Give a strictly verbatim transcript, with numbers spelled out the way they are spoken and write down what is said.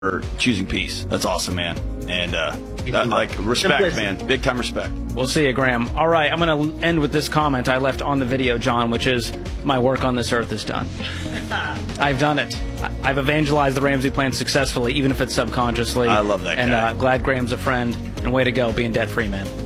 for choosing peace. That's awesome, man. And uh, that, like respect, man. Big time respect. We'll see you, Graham. All right, I'm going to end with this comment I left on the video, John, which is, my work on this earth is done. I've done it. I've evangelized the Ramsey plan successfully, even if it's subconsciously. I love that and, guy. And uh, glad Graham's a friend. And way to go, being debt-free, man.